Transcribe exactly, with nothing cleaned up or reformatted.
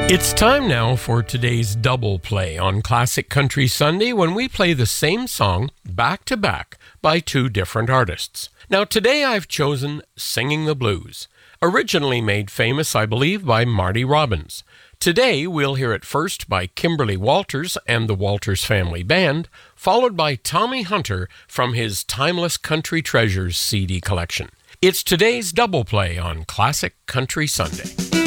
It's time now for today's double play on Classic Country Sunday when we play the same song back to back by two different artists. Now today I've chosen Singing the Blues, originally made famous, I believe, by Marty Robbins. Today we'll hear it first by Kimberly Walters and the Walters Family Band, followed by Tommy Hunter from his Timeless Country Treasures C D collection. It's today's double play on Classic Country Sunday.